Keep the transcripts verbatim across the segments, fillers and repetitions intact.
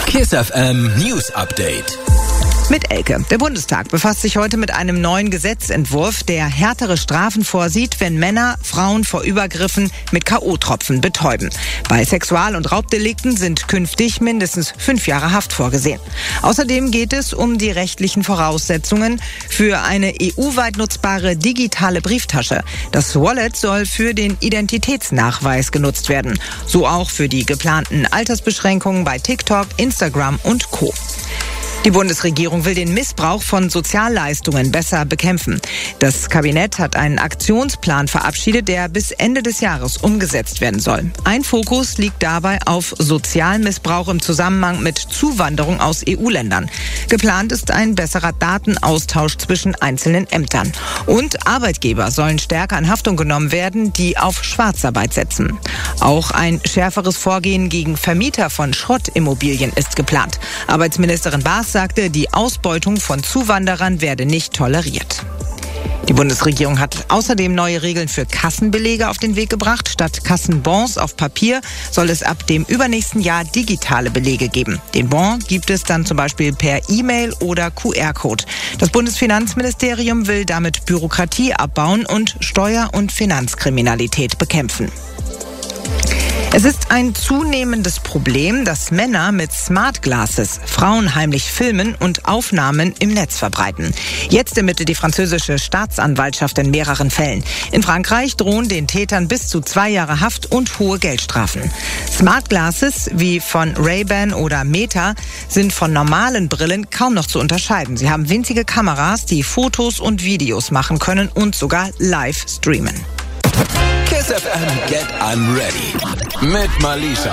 Kiss F M News Update. Mit Elke. Der Bundestag befasst sich heute mit einem neuen Gesetzentwurf, der härtere Strafen vorsieht, wenn Männer Frauen vor Übergriffen mit K O-Tropfen betäuben. Bei Sexual- und Raubdelikten sind künftig mindestens fünf Jahre Haft vorgesehen. Außerdem geht es um die rechtlichen Voraussetzungen für eine E U-weit nutzbare digitale Brieftasche. Das Wallet soll für den Identitätsnachweis genutzt werden. So auch für die geplanten Altersbeschränkungen bei TikTok, Instagram und Co. Die Bundesregierung will den Missbrauch von Sozialleistungen besser bekämpfen. Das Kabinett hat einen Aktionsplan verabschiedet, der bis Ende des Jahres umgesetzt werden soll. Ein Fokus liegt dabei auf Sozialmissbrauch im Zusammenhang mit Zuwanderung aus E U-Ländern. Geplant ist ein besserer Datenaustausch zwischen einzelnen Ämtern. Und Arbeitgeber sollen stärker in Haftung genommen werden, die auf Schwarzarbeit setzen. Auch ein schärferes Vorgehen gegen Vermieter von Schrottimmobilien ist geplant. Arbeitsministerin Baas sagte, die Ausbeutung von Zuwanderern werde nicht toleriert. Die Bundesregierung hat außerdem neue Regeln für Kassenbelege auf den Weg gebracht. Statt Kassenbons auf Papier soll es ab dem übernächsten Jahr digitale Belege geben. Den Bon gibt es dann zum Beispiel per E-Mail oder Q R-Code. Das Bundesfinanzministerium will damit Bürokratie abbauen und Steuer- und Finanzkriminalität bekämpfen. Es ist ein zunehmendes Problem, dass Männer mit Smart Glasses Frauen heimlich filmen und Aufnahmen im Netz verbreiten. Jetzt ermittelt die französische Staatsanwaltschaft in mehreren Fällen. In Frankreich drohen den Tätern bis zu zwei Jahre Haft und hohe Geldstrafen. Smart Glasses wie von Ray-Ban oder Meta sind von normalen Brillen kaum noch zu unterscheiden. Sie haben winzige Kameras, die Fotos und Videos machen können und sogar live streamen. Kiss F M Get Unready mit Malisha.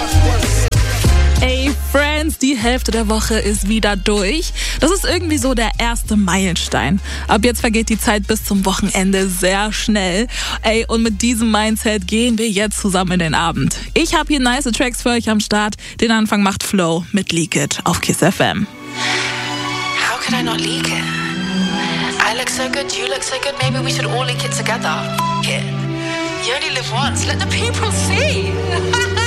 Ey, Friends, die Hälfte der Woche ist wieder durch. Das ist irgendwie so der erste Meilenstein. Ab jetzt vergeht die Zeit bis zum Wochenende sehr schnell. Ey, und mit diesem Mindset gehen wir jetzt zusammen in den Abend. Ich habe hier nice Tracks für euch am Start. Den Anfang macht Flow mit Leak It auf Kiss F M. How could I not leak it? I look so good, you look so good, maybe we should all leak it together. F*** it. You only live once, let the people see.